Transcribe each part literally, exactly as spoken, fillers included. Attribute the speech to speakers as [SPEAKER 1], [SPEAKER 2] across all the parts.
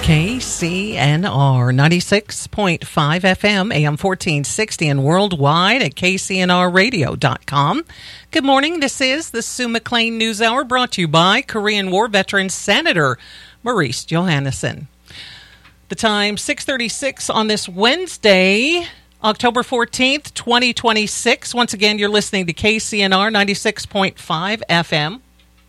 [SPEAKER 1] K C N R ninety-six point five F M, A M fourteen sixty, and worldwide at K C N R radio dot com. Good morning. This is the Sue McLean News Hour, brought to you by Korean War veteran Senator Maurice Johannesson. The time, six thirty-six on this Wednesday, October fourteenth, twenty twenty-six. Once again, you're listening to K C N R ninety-six point five F M,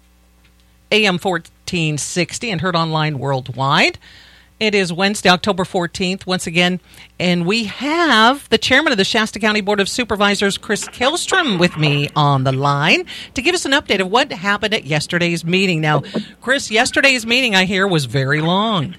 [SPEAKER 1] A M fourteen sixty, and heard online worldwide. It is Wednesday, October fourteenth, once again, and we have the chairman of the Shasta County Board of Supervisors, Chris Kihlstrom, with me on the line to give us an update of what happened at yesterday's meeting. Now, Chris, yesterday's meeting, I hear, was very long.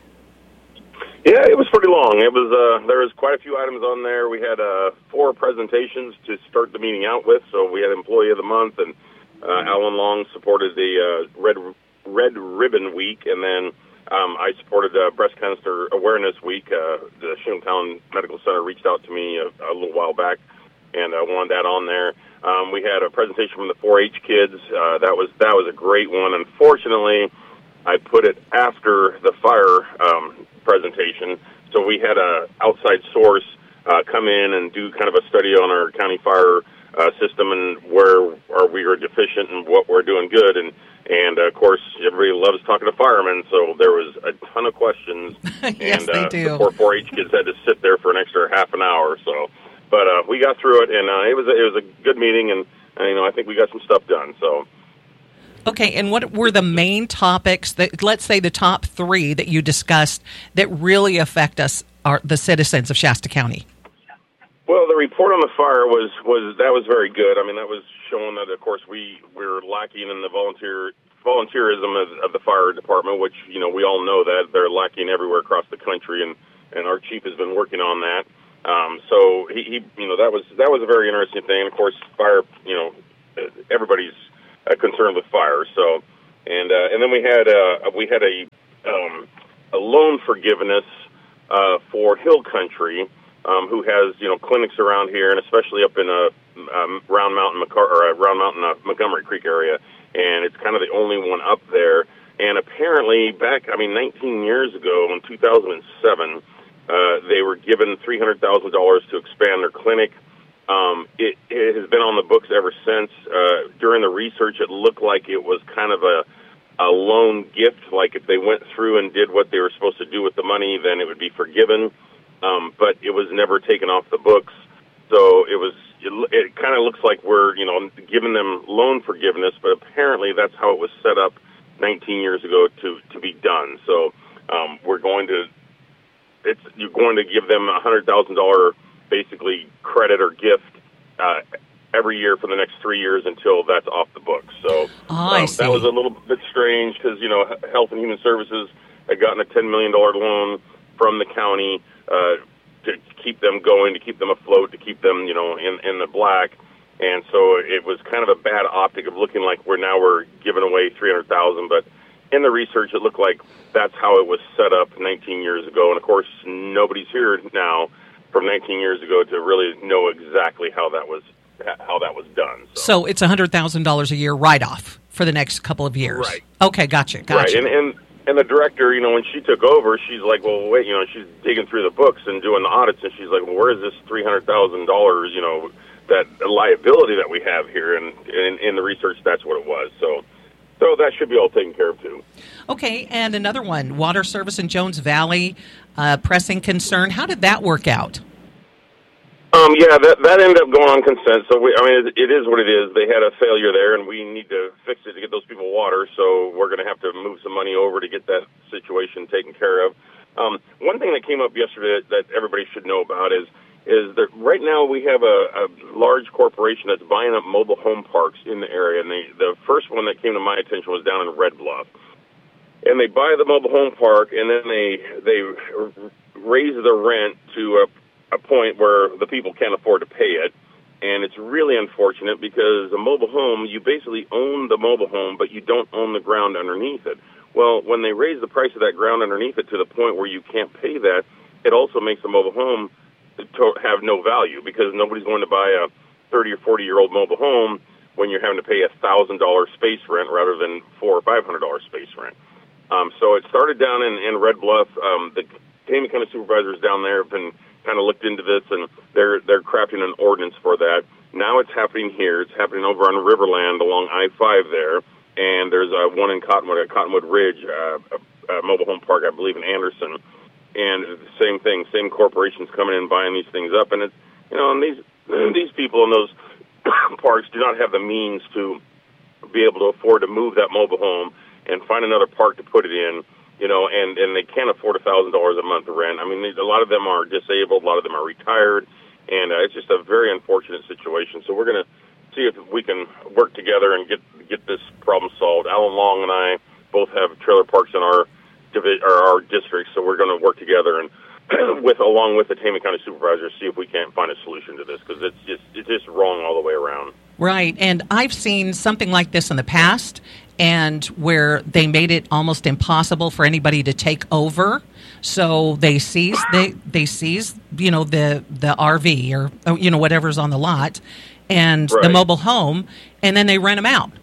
[SPEAKER 2] Yeah, it was pretty long. It was uh, there was quite a few items on there. We had uh, four presentations to start the meeting out with. So we had Employee of the Month, and uh, Alan Long supported the uh, Red Red Ribbon Week, and then um, I supported uh, Breast Cancer Awareness Week. Uh, the Shingletown Medical Center reached out to me a, a little while back, and I uh, wanted that on there. Um, we had a presentation from the four H kids. Uh, that was that was a great one. Unfortunately, I put it after the fire um, presentation, so we had a outside source uh, come in and do kind of a study on our county fire uh, system and where are we are deficient and what we're doing good. And and uh, of course, everybody loves talking to firemen, so there was a ton of questions.
[SPEAKER 1] Yes,
[SPEAKER 2] and,
[SPEAKER 1] they
[SPEAKER 2] uh,
[SPEAKER 1] do.
[SPEAKER 2] The poor four H kids had to sit there for an extra half an hour. So, but uh, we got through it, and uh, it was a, it was a good meeting, and uh, you know I think we got some stuff done. So.
[SPEAKER 1] Okay, and what were the main topics that, let's say the top three that you discussed that really affect us, our, the citizens of Shasta County?
[SPEAKER 2] Well, the report on the fire was, was that was very good. I mean, that was showing that, of course, we we're lacking in the volunteer volunteerism of, of the fire department, which, you know, we all know that they're lacking everywhere across the country, and, and our chief has been working on that. Um, so he, he, you know, that was that was a very interesting thing. And of course, fire, you know, everybody's Uh, concerned with fire. So, and uh, and then we had uh, we had a um, a loan forgiveness uh, for Hill Country, um, who has you know clinics around here, and especially up in uh, um, Round Mountain, McCar- or uh, Round Mountain, uh, Montgomery Creek area, and it's kind of the only one up there. And apparently, back I mean, nineteen years ago, in two thousand seven, uh, they were given three hundred thousand dollars to expand their clinic. Um, it, it has been on the books ever since. Uh, during the research, it looked like it was kind of a, a loan gift, like if they went through and did what they were supposed to do with the money, then it would be forgiven. Um, but it was never taken off the books. So it was, it, it kind of looks like we're, you know, giving them loan forgiveness, but apparently that's how it was set up nineteen years ago to, to be done. So, um, we're going to, it's, you're going to give them a one hundred thousand dollars basically credit or gift uh, every year for the next three years until that's off the books. So
[SPEAKER 1] oh, I
[SPEAKER 2] um,
[SPEAKER 1] see.
[SPEAKER 2] That was a little bit strange because, you know, Health and Human Services had gotten a ten million dollars loan from the county uh, to keep them going, to keep them afloat, to keep them, you know, in, in the black. And so it was kind of a bad optic of looking like we're now we're giving away three hundred thousand dollars. But in the research, it looked like that's how it was set up nineteen years ago. And, of course, nobody's here now from nineteen years ago to really know exactly how that was how that was done. So,
[SPEAKER 1] so it's one hundred thousand dollars a year write-off for the next couple of years.
[SPEAKER 2] Right.
[SPEAKER 1] Okay, gotcha, gotcha.
[SPEAKER 2] Right, and, and, and the director, you know, when she took over, she's like, well, wait, you know, she's digging through the books and doing the audits, and she's like, well, where is this three hundred thousand dollars, you know, that liability that we have here? And in, in the research, that's what it was. So, so that should be all taken care of, too.
[SPEAKER 1] Okay, and another one, water service in Jones Valley, uh, pressing concern. How did that work out?
[SPEAKER 2] Um, yeah, that that ended up going on consent. So, we, I mean, it, it is what it is. They had a failure there, and we need to fix it to get those people water, so we're going to have to move some money over to get that situation taken care of. Um, one thing that came up yesterday that, that everybody should know about is is that right now we have a, a large corporation that's buying up mobile home parks in the area, and they, the first one that came to my attention was down in Red Bluff. And they buy the mobile home park, and then they they raise the rent to a a point where the people can't afford to pay it, and it's really unfortunate because a mobile home, you basically own the mobile home, but you don't own the ground underneath it. Well, when they raise the price of that ground underneath it to the point where you can't pay that, it also makes the mobile home to have no value because nobody's going to buy a thirty or forty year old mobile home when you're having to pay a thousand dollar space rent rather than four or five hundred dollar space rent. Um, so it started down in, in Red Bluff. Um, the Tama County supervisors down there have been kind of looked into this, and they're they're crafting an ordinance for that. Now it's happening here. It's happening over on Riverland along I five there, and there's uh, one in Cottonwood, at Cottonwood Ridge, uh, a, a mobile home park, I believe, in Anderson. And the same thing, same corporations coming in buying these things up, and it's you know, and these these people in those parks do not have the means to be able to afford to move that mobile home and find another park to put it in, you know, and, and they can't afford a thousand dollars a month rent. I mean, a lot of them are disabled, a lot of them are retired, and uh, it's just a very unfortunate situation. So we're going to see if we can work together and get get this problem solved. Alan Long and I both have trailer parks in our divi- or our district, so we're going to work together and with along with the Tama County supervisors, see if we can't find a solution to this, because it's just it's just wrong all the way around.
[SPEAKER 1] Right, and I've seen something like this in the past, and where they made it almost impossible for anybody to take over. So they seize they they seize you know the the R V or you know whatever's on the lot, and
[SPEAKER 2] right.
[SPEAKER 1] the mobile home, and then they rent them out.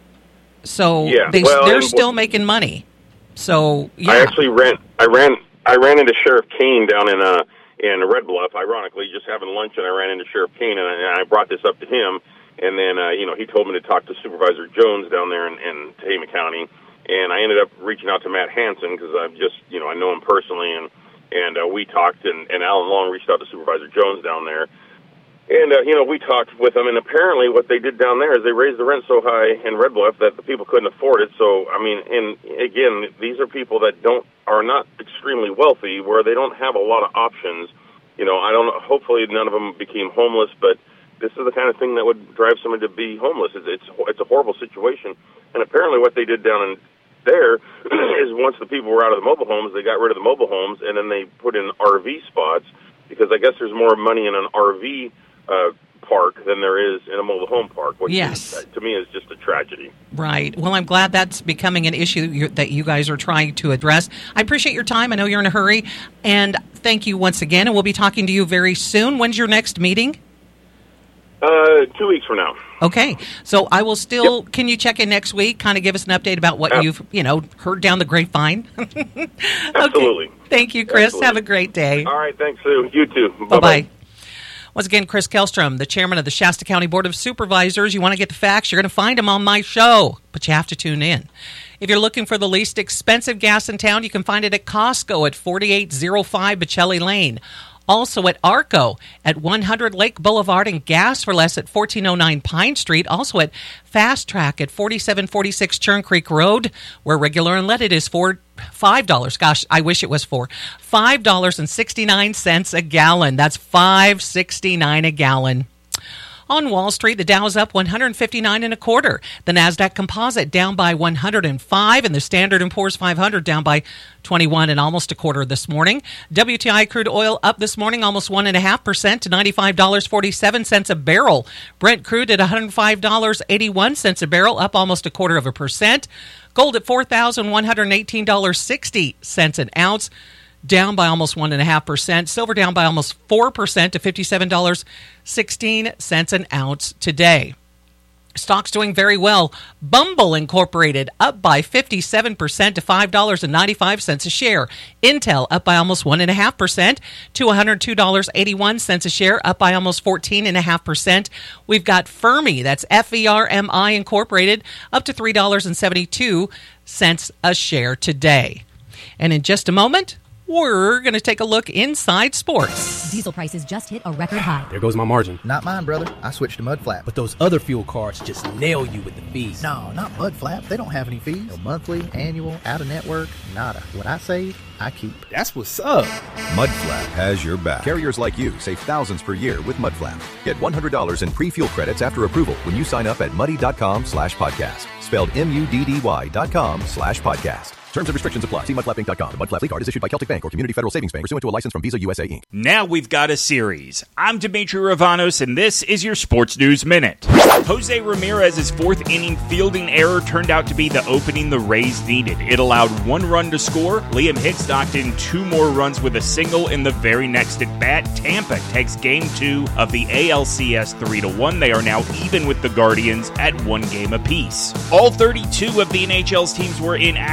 [SPEAKER 1] So
[SPEAKER 2] yeah.
[SPEAKER 1] they
[SPEAKER 2] well,
[SPEAKER 1] they're
[SPEAKER 2] and,
[SPEAKER 1] still making money. So yeah.
[SPEAKER 2] I actually ran I ran I ran into Sheriff Kane down in uh in Red Bluff. Ironically, just having lunch, and I ran into Sheriff Kane, and I, and I brought this up to him. And then, uh, you know, he told me to talk to Supervisor Jones down there in, in Tama County. And I ended up reaching out to Matt Hansen because I've just, you know, I know him personally. And, and uh, we talked, and, and Alan Long reached out to Supervisor Jones down there. And, uh, you know, we talked with them. And apparently what they did down there is they raised the rent so high in Red Bluff that the people couldn't afford it. So, I mean, and again, these are people that don't are not extremely wealthy, where they don't have a lot of options. You know, I don't know. Hopefully none of them became homeless, but this is the kind of thing that would drive somebody to be homeless. It's, it's it's a horrible situation. And apparently what they did down in there is once the people were out of the mobile homes, they got rid of the mobile homes, and then they put in R V spots, because I guess there's more money in an R V uh, park than there is in a mobile home park, which
[SPEAKER 1] yes.
[SPEAKER 2] is, to me is just a tragedy.
[SPEAKER 1] Right. Well, I'm glad that's becoming an issue that you guys are trying to address. I appreciate your time. I know you're in a hurry. And thank you once again, and we'll be talking to you very soon. When's your next meeting?
[SPEAKER 2] Uh, two weeks from now.
[SPEAKER 1] Okay. So I will still,
[SPEAKER 2] yep.
[SPEAKER 1] Can you check in next week, kind of give us an update about what
[SPEAKER 2] uh,
[SPEAKER 1] you've, you know, heard down the grapevine?
[SPEAKER 2] Absolutely.
[SPEAKER 1] Okay. Thank you, Chris.
[SPEAKER 2] Absolutely.
[SPEAKER 1] Have a great day.
[SPEAKER 2] All right. Thanks, Sue. You too.
[SPEAKER 1] Bye-bye. Bye-bye. Once again, Chris Kellstrom, the chairman of the Shasta County Board of Supervisors. You want to get the facts, you're going to find him on my show, but you have to tune in. If you're looking for the least expensive gas in town, you can find it at Costco at forty-eight oh five Bocelli Lane. Also at Arco at one hundred Lake Boulevard, and Gas for Less at fourteen oh nine Pine Street. Also at Fast Track at forty-seven forty-six Churn Creek Road, where regular unleaded is for five dollars. Gosh, I wish it was for five dollars and sixty-nine cents a gallon. That's five dollars and sixty-nine cents a gallon. On Wall Street, the Dow's up one hundred fifty-nine and a quarter. The Nasdaq Composite down by one hundred five, and the Standard and Poor's five hundred down by twenty-one and almost a quarter this morning. W T I crude oil up this morning almost one and a half percent to ninety-five dollars and forty-seven cents a barrel. Brent crude at one hundred five dollars and eighty-one cents a barrel, up almost a quarter of a percent. Gold at four thousand one hundred eighteen dollars and sixty cents an ounce, down by almost one and a half percent. Silver down by almost four percent to fifty-seven dollars and sixteen cents an ounce today. Stocks doing very well. Bumble Incorporated up by fifty-seven percent to five dollars and ninety-five cents a share. Intel up by almost one and a half percent to one hundred two dollars and eighty-one cents a share, up by almost fourteen and a half percent. We've got Fermi, that's F E R M I Incorporated, up to three dollars and seventy-two cents a share today. And in just a moment, we're going to take a look inside sports.
[SPEAKER 3] Diesel prices just hit a record high.
[SPEAKER 4] There goes my margin.
[SPEAKER 5] Not mine, brother. I switched to Mudflap.
[SPEAKER 4] But those other fuel cards just nail you with the fees.
[SPEAKER 5] No, not Mudflap. They don't have any fees. No monthly, annual, out-of-network, nada. What I save, I keep.
[SPEAKER 4] That's what's up.
[SPEAKER 6] Mudflap has your back. Carriers like you save thousands per year with Mudflap. Get one hundred dollars in pre-fuel credits after approval when you sign up at muddy.com slash podcast. Spelled M-U-D-D-Y dot com slash podcast. Terms and restrictions apply. See mud flap inc dot com. The Mudflap Fleet Card is issued by Celtic Bank or Community Federal Savings Bank pursuant to a license from Visa U S A Incorporated.
[SPEAKER 7] Now we've got a series. I'm Dimitri Ravanos, and this is your Sports News Minute. Jose Ramirez's fourth inning fielding error turned out to be the opening the Rays needed. It allowed one run to score. Liam Hicks knocked in two more runs with a single in the very next at-bat. Tampa takes game two of the A L C S three to one. They are now even with the Guardians at one game apiece. All thirty-two of the N H L's teams were in action on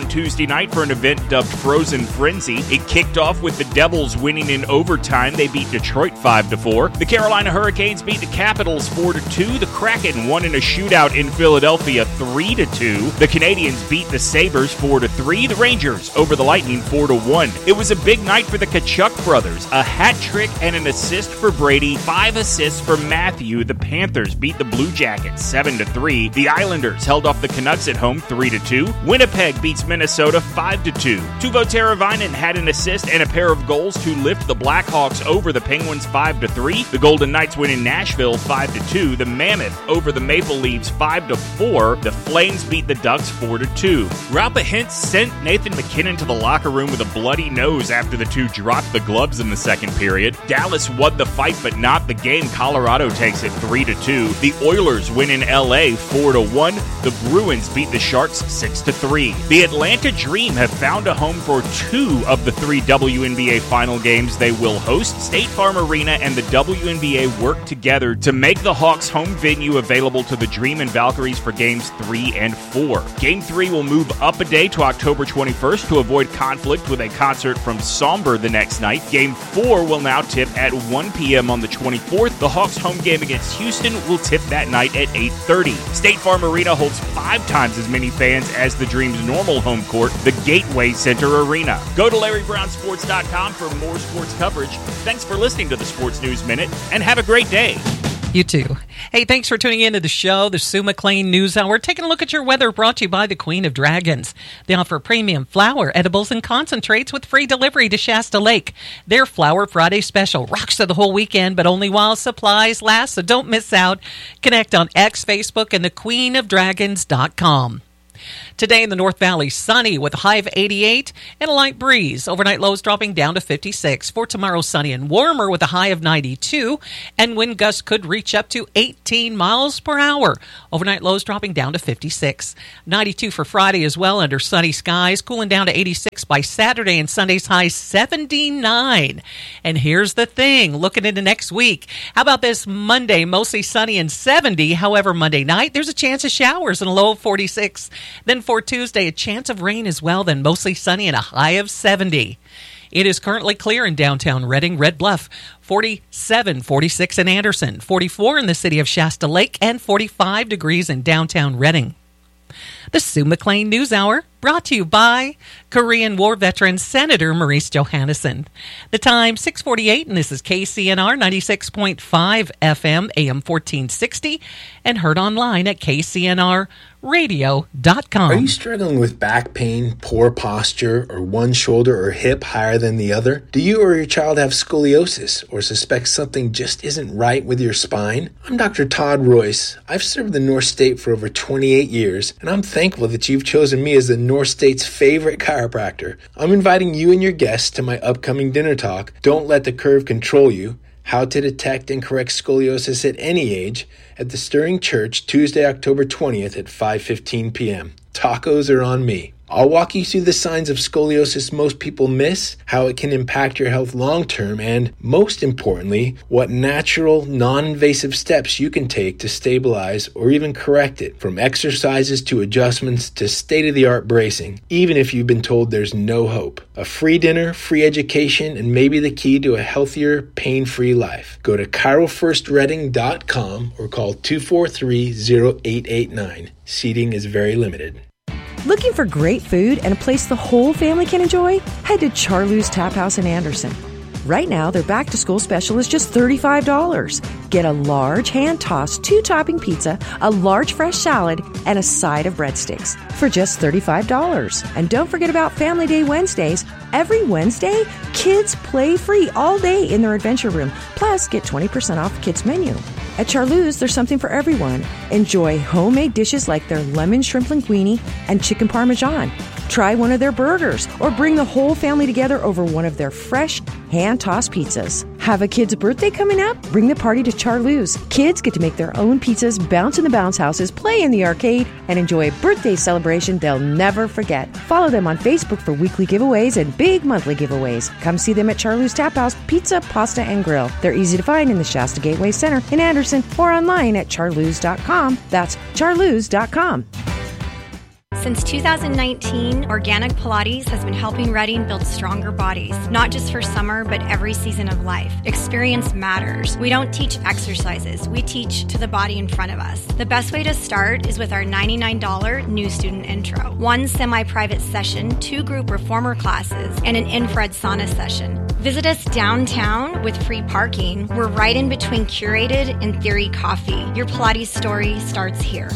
[SPEAKER 7] on Tuesday night for an event dubbed Frozen Frenzy. It kicked off with the Devils winning in overtime. They beat Detroit five to four. The Carolina Hurricanes beat the Capitals four to two. The Kraken won in a shootout in Philadelphia three to two. The Canadiens beat the Sabres four to three. The Rangers over the Lightning four to one. It was a big night for the Tkachuk brothers. A hat trick and an assist for Brady. Five assists for Matthew. The Panthers beat the Blue Jackets seven to three. The Islanders held off the Canucks at home three to two. Winnipeg beats Minnesota five to two. Teuvo Teravainen had an assist and a pair of goals to lift the Blackhawks over the Penguins five to three. The Golden Knights win in Nashville five to two. The Mammoth over the Maple Leafs five to four. The Flames beat the Ducks four to two. Ralph Hintz sent Nathan MacKinnon to the locker room with a bloody nose after the two dropped the gloves in the second period. Dallas won the fight but not the game. Colorado takes it three to two. The Oilers win in L A four to one. The Bruins beat the Sharks six to three. The Atlanta Dream have found a home for two of the three W N B A final games they will host. State Farm Arena and the W N B A work together to make the Hawks home venue available to the Dream and Valkyries for games three and four. Game three will move up a day to October twenty-first to avoid conflict with a concert from Somber the next night. Game four will now tip at one p.m. on the twenty-fourth. The Hawks home game against Houston will tip that night at eight thirty. State Farm Arena holds five times as many fans as the Dream's normal home court, the Gateway Center Arena. Go to Larry Brown Sports dot com for more sports coverage. Thanks for listening to the Sports News Minute, and have a great day.
[SPEAKER 1] You too. Hey, thanks for tuning in to the show, the Sue McLean News Hour. Taking a look at your weather, brought to you by the Queen of Dragons. They offer premium flour, edibles, and concentrates with free delivery to Shasta Lake. Their Flower Friday special rocks to the whole weekend, but only while supplies last, so don't miss out. Connect on X, Facebook, and the queen of dragons dot com. Today in the North Valley, sunny with a high of eighty-eight and a light breeze. Overnight lows dropping down to fifty-six. For tomorrow, sunny and warmer with a high of ninety-two, and wind gusts could reach up to eighteen miles per hour. Overnight lows dropping down to fifty-six. ninety-two for Friday as well under sunny skies, cooling down to eighty-six by Saturday, and Sunday's high seventy-nine. And here's the thing, looking into next week. How about this Monday, mostly sunny and seventy. However, Monday night, there's a chance of showers and a low of forty-six. Then for Tuesday, a chance of rain as well, then mostly sunny and a high of seventy. It is currently clear in downtown Reading, Red Bluff, forty-seven, forty-six in Anderson, forty-four in the city of Shasta Lake, and forty-five degrees in downtown Reading. The Sue McLean News Hour, brought to you by Korean War veteran Senator Maurice Johannesson. The time, six forty-eight, and this is K C N R ninety-six point five F M, A M fourteen sixty, and heard online at K C N R radio dot com.
[SPEAKER 8] Are you struggling with back pain, poor posture, or one shoulder or hip higher than the other? Do you or your child have scoliosis or suspect something just isn't right with your spine? I'm Doctor Todd Royce. I've served the North State for over twenty-eight years, and I'm thankful that you've chosen me as the North State's favorite chiropractor. I'm inviting you and your guests to my upcoming dinner talk, Don't Let the Curve Control You, How to Detect and Correct Scoliosis at Any Age, at the Stirring Church, Tuesday, October twentieth at five fifteen p.m. Tacos are on me. I'll walk you through the signs of scoliosis most people miss, how it can impact your health long-term, and, most importantly, what natural, non-invasive steps you can take to stabilize or even correct it, from exercises to adjustments to state-of-the-art bracing, even if you've been told there's no hope. A free dinner, free education, and maybe the key to a healthier, pain-free life. Go to chiro first reading dot com or call two four three, zero eight eight nine. Seating is very limited.
[SPEAKER 9] Looking for great food and a place the whole family can enjoy? Head to Charlou's Tap House in Anderson. Right now, their back-to-school special is just thirty-five dollars. Get a large hand-tossed two-topping pizza, a large fresh salad, and a side of breadsticks for just thirty-five dollars. And don't forget about Family Day Wednesdays. Every Wednesday, kids play free all day in their adventure room. Plus, get twenty percent off the kids' menu. At Charlou's, there's something for everyone. Enjoy homemade dishes like their lemon shrimp linguine and chicken parmesan. Try one of their burgers or bring the whole family together over one of their fresh hand-tossed pizzas. Have a kid's birthday coming up? Bring the party to Charlou's. Kids get to make their own pizzas, bounce in the bounce houses, play in the arcade, and enjoy a birthday celebration they'll never forget. Follow them on Facebook for weekly giveaways and big monthly giveaways. Come see them at Charlou's Tap House Pizza, Pasta, and Grill. They're easy to find in the Shasta Gateway Center in Anderson or online at charloos dot com. That's charloos dot com.
[SPEAKER 10] Since two thousand nineteen, Organic Pilates has been helping Reading build stronger bodies, not just for summer, but every season of life. Experience matters. We don't teach exercises. We teach to the body in front of us. The best way to start is with our ninety-nine dollars new student intro. One semi-private session, two group reformer classes, and an infrared sauna session. Visit us downtown with free parking. We're right in between Curated and Theory Coffee. Your Pilates story starts here.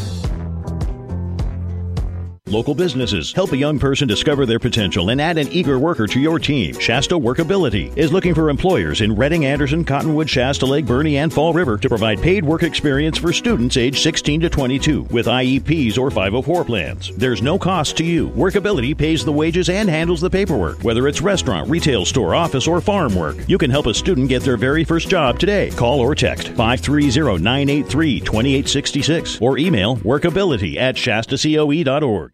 [SPEAKER 11] Local businesses help a young person discover their potential and add an eager worker to your team. Shasta Workability is looking for employers in Reading, Anderson, Cottonwood, Shasta Lake, Bernie, and Fall River to provide paid work experience for students aged sixteen to twenty-two with I E Ps or five oh four plans. There's no cost to you. Workability pays the wages and handles the paperwork. Whether it's restaurant, retail store, office, or farm work, you can help a student get their very first job today. Call or text five three zero, nine eight three, two eight six six or email workability at shasta coe dot org.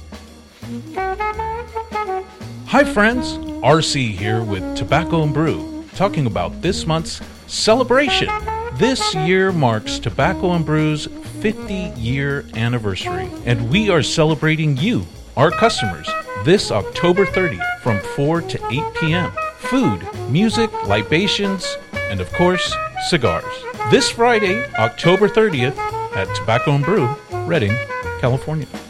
[SPEAKER 12] Hi friends, R C here with Tobacco and Brew, talking about this month's celebration. This year marks Tobacco and Brew's fifty-year anniversary, and we are celebrating you, our customers, this October thirtieth from four to eight p.m. Food, music, libations, and of course, cigars. This Friday, October thirtieth, at Tobacco and Brew, Reading, California.